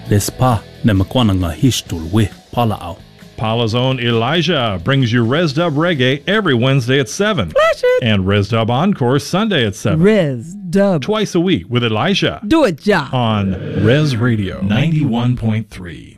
Lespa Nemakwananga Hishtul we Palao. Paula's own Elijah brings you Res Dub Reggae every Wednesday at 7. Flash it. And Res Dub Encore Sunday at 7. Res Dub. Twice a week with Elijah. Do it, ja. On Res Radio 91.3.